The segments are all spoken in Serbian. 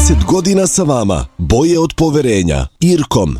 30 godina sa vama. Boje od poverenja. Irkom.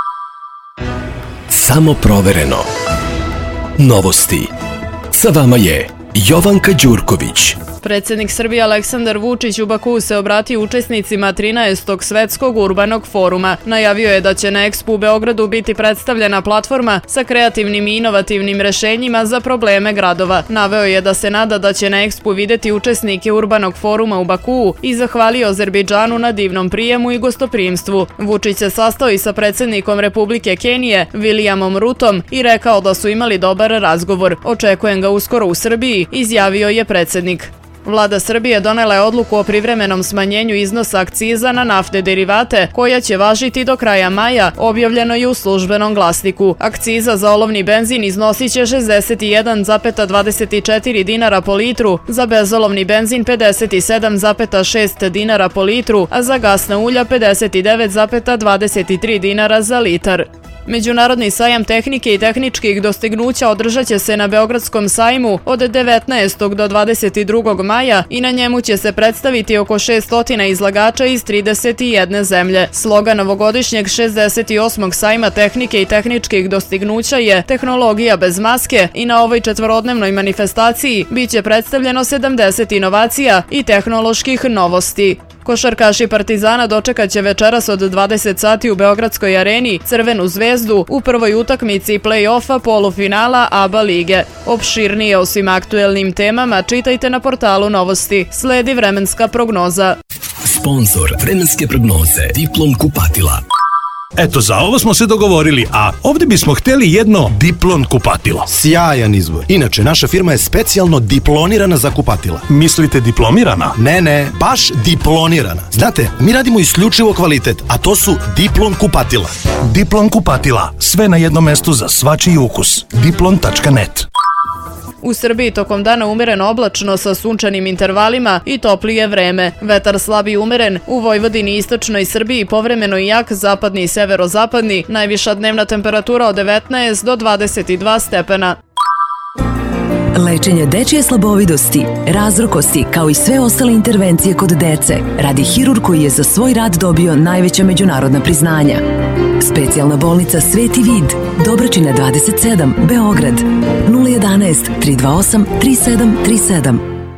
Samo provereno. Novosti. Sa vama je Jovanka Đurković. Predsjednik Srbije Aleksandar Vučić u Bakuu se obratio učesnicima 13. svetskog urbanog foruma. Najavio je da će na Expu u Beogradu biti predstavljena platforma sa kreativnim i inovativnim rešenjima za probleme gradova. Naveo je da se nada da će na Expu videti učesnike urbanog foruma u Bakuu i zahvalio Azerbejdžanu na divnom prijemu i gostoprimstvu. Vučić se sastao i sa predsjednikom Republike Kenije, Williamom Rutom, i rekao da su imali dobar razgovor. Očekujem ga uskoro u Srbiji, izjavio je predsjednik. Vlada Srbije donela je odluku o privremenom smanjenju iznosa akciza na naftne derivate, koja će važiti do kraja maja, objavljeno je u službenom glasniku. Akciza za olovni benzin iznosit će 61,24 dinara po litru, za bezolovni benzin 57,6 dinara po litru, a za gasna ulja 59,23 dinara za litar. Međunarodni sajam tehnike i tehničkih dostignuća održat će se na Beogradskom sajmu od 19. do 22. maja i na njemu će se predstaviti oko 600 izlagača iz 31 zemlje. Slogan ovogodišnjeg 68. sajma tehnike i tehničkih dostignuća je "Tehnologija bez maske" i na ovoj četvorodnevnoj manifestaciji biće predstavljeno 70 inovacija i tehnoloških novosti. Košarkaši Partizana dočekat će večeras od 20 sati u Beogradskoj areni Crvenu zvezdu u prvoj utakmici play-offa polufinala ABA lige. Opširnije o svim aktuelnim temama čitajte na portalu Novosti. Sledi vremenska prognoza. Sponzor vremenske prognoze Diplom kupatila. Eto, za ovo smo se dogovorili, a ovdje bismo htjeli jedno Diplon kupatilo. Sjajan izbor. Inače, naša firma je specijalno diplonirana za kupatila. Mislite diplomirana? Ne, baš diplonirana. Znate, mi radimo isključivo kvalitet, a to su Diplon kupatila. Diplon kupatila. Sve na jednom mestu za svačiji ukus. Diplon.net. U Srbiji tokom dana umereno oblačno sa sunčanim intervalima i toplije vreme. Vetar slab i umeren, u Vojvodini i istočnoj Srbiji povremeno i jak zapadni i severozapadni, najviša dnevna temperatura od 19 do 22 stepena. Lečenje dečje slabovidosti, razrokosti, kao i sve ostale intervencije kod dece, radi hirurg koji je za svoj rad dobio najveća međunarodna priznanja. Specijalna bolnica Sveti Vid, Dobračina 27, Beograd, 011 328 3737.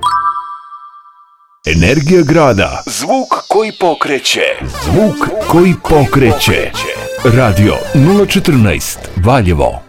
Energija grada. Zvuk koji pokreće. Zvuk koji pokreće. Radio 014 Valjevo.